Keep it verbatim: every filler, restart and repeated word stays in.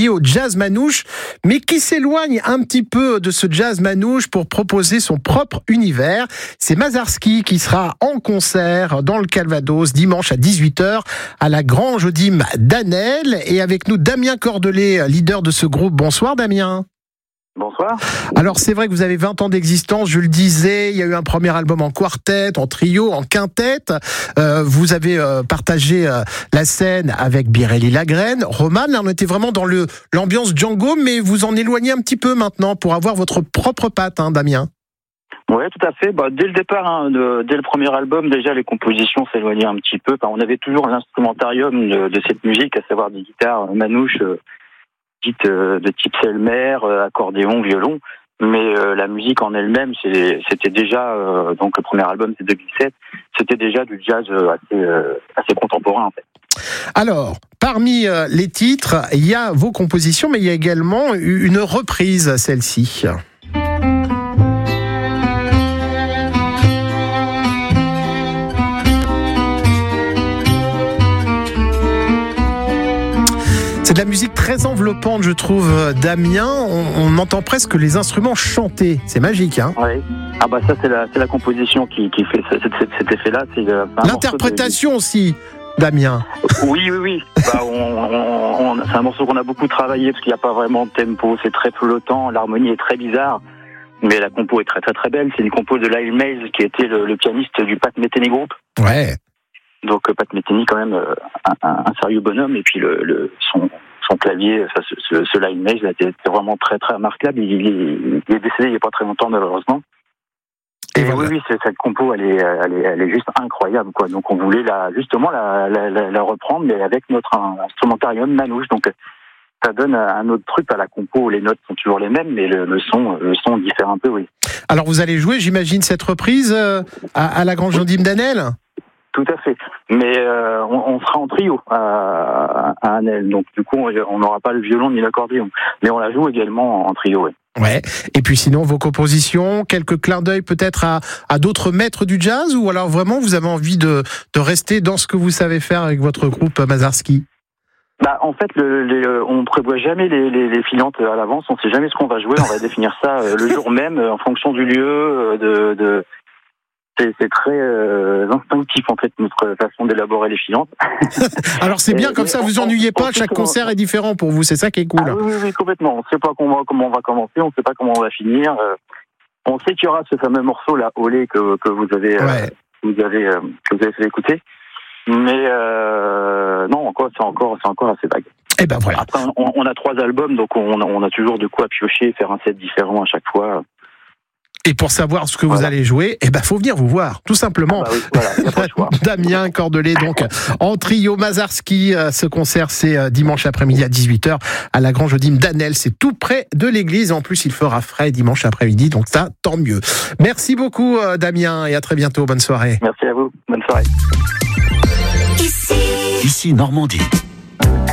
lié au jazz manouche, mais qui s'éloigne un petit peu de ce jazz manouche pour proposer son propre univers. C'est Mazarski qui sera en concert dans le Calvados dimanche à dix-huit heures à la Grange Audim d'Anel. Et avec nous, Damien Cordelet, leader de ce groupe. Bonsoir Damien. Bonsoir. Alors c'est vrai que vous avez vingt ans d'existence, je le disais, il y a eu un premier album en quartet, en trio, en quintette. Euh, vous avez euh, partagé euh, la scène avec Birelli Lagrène. Roman, là on était vraiment dans le, l'ambiance Django, mais vous en éloignez un petit peu maintenant pour avoir votre propre patte, hein, Damien. Oui, tout à fait. Bah, dès le départ, hein, de, dès le premier album, déjà les compositions s'éloignaient un petit peu. Enfin, on avait toujours l'instrumentarium de, de cette musique, à savoir des guitares manouches, euh, de type Selmer, accordéon, violon, mais euh, la musique en elle-même, c'est, c'était déjà, euh, donc le premier album c'est deux mille sept, c'était déjà du jazz euh, assez, euh, assez contemporain en fait. Alors, parmi euh, les titres, il y a vos compositions, mais il y a également une reprise, celle-ci. C'est de la musique très enveloppante, je trouve, Damien. On, on entend presque les instruments chanter. C'est magique, hein ? Oui. Ah bah ça, c'est la, c'est la composition qui, qui fait cet, cet, cet effet-là. C'est l'interprétation de... aussi, Damien. Oui, oui, oui. Bah, on, on, on, c'est un morceau qu'on a beaucoup travaillé parce qu'il n'y a pas vraiment de tempo. C'est très flottant. L'harmonie est très bizarre. Mais la compo est très, très, très belle. C'est une compo de Lyle Mays qui était le, le pianiste du Pat Metheny Group. Ouais. Donc Pat Metheny quand même un, un, un sérieux bonhomme et puis le, le son, son clavier, enfin, ce, ce, ce Lyle Mays était vraiment très très remarquable. Il, il, il est décédé il n'y a pas très longtemps malheureusement. Et, et voilà. oui oui c'est, cette compo elle est, elle est elle est juste incroyable quoi. Donc on voulait la justement la, la, la, la reprendre mais avec notre instrumentarium manouche. Donc ça donne un autre truc à la compo. Les notes sont toujours les mêmes mais le, le son le son diffère un peu oui. Alors vous allez jouer j'imagine cette reprise à, à la Grange Audim d'Anel. Tout à fait. Mais euh, on, on sera en trio à, à Anel. Donc du coup, on n'aura pas le violon ni l'accordéon. Mais on la joue également en trio, oui. Ouais. Et puis sinon, vos compositions, quelques clins d'œil peut-être à, à d'autres maîtres du jazz ou alors vraiment vous avez envie de, de rester dans ce que vous savez faire avec votre groupe Mazarski ? Bah, en fait, le, les, on prévoit jamais les, les, les filantes à l'avance. On sait jamais ce qu'on va jouer. On va définir ça le jour même en fonction du lieu, de... de C'est, c'est très euh, instinctif en fait notre façon d'élaborer les filantes. Alors c'est bien et, comme ça, vous ennuyez pas. Chaque concert est différent pour vous, c'est ça qui est cool. Ah, oui, oui, oui, complètement. On sait pas comment, comment on va commencer, on sait pas comment on va finir. Euh, on sait qu'il y aura ce fameux morceau là, Olé, que que vous avez, ouais. euh, vous avez, euh, que vous avez fait écouter. Mais euh, non, encore, c'est encore, c'est encore assez vague. Et ben voilà. Après, on, on a trois albums, donc on, on a toujours de quoi piocher, faire un set différent à chaque fois. Et pour savoir ce que voilà. vous allez jouer, eh ben faut venir vous voir, tout simplement. Ah bah oui, voilà, y a pas le choix. Damien Cordelet, donc en trio Mazarski. Ce concert, c'est dimanche après-midi à dix-huit heures à la Grange Audim d'Anel. C'est tout près de l'église. En plus, il fera frais dimanche après-midi, donc ça, tant mieux. Merci beaucoup, Damien, et à très bientôt. Bonne soirée. Merci à vous. Bonne soirée. Ici, Ici Normandie.